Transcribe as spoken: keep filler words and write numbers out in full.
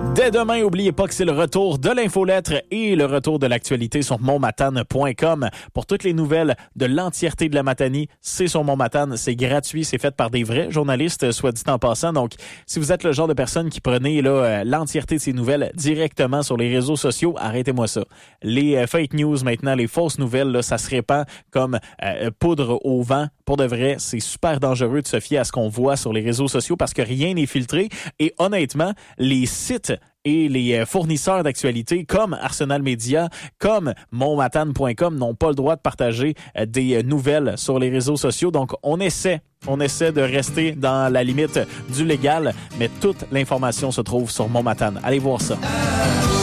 Dès demain, n'oubliez pas que c'est le retour de l'infolettre et le retour de l'actualité sur montmatane point com. Pour toutes les nouvelles de l'entièreté de la Matanie, c'est sur Montmatane, c'est gratuit, c'est fait par des vrais journalistes, soit dit en passant. Donc, si vous êtes le genre de personne qui prenez là, l'entièreté de ces nouvelles directement sur les réseaux sociaux, arrêtez-moi ça. Les euh, fake news maintenant, les fausses nouvelles, là, ça se répand comme euh, poudre au vent. Pour de vrai, c'est super dangereux de se fier à ce qu'on voit sur les réseaux sociaux parce que rien n'est filtré. Et honnêtement, les sites et les fournisseurs d'actualité comme Arsenal Média, comme montmatane point com n'ont pas le droit de partager des nouvelles sur les réseaux sociaux. Donc, on essaie, on essaie de rester dans la limite du légal, mais toute l'information se trouve sur Montmatane. Allez voir ça.